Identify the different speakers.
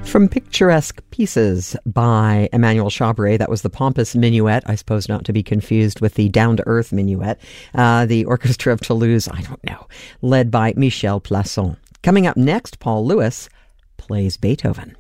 Speaker 1: From Picturesque Pieces by Emmanuel Chabret, that was the pompous minuet, I suppose not to be confused with the down-to-earth minuet. The Orchestra of Toulouse, I don't know, led by Michel Plasson. Coming up next, Paul Lewis plays Beethoven.